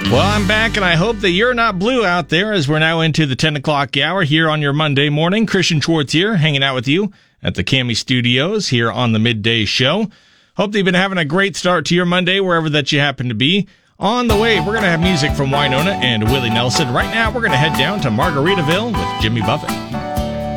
Well, I'm back, and I hope that you're not blue out there as we're now into the 10 o'clock hour here on your Monday morning. Christian Schwartz here, hanging out with you at the Cami Studios here on the Midday Show. Hope that you've been having a great start to your Monday, wherever that you happen to be. On the way, we're going to have music from Winona and Willie Nelson. Right now, we're going to head down to Margaritaville with Jimmy Buffett.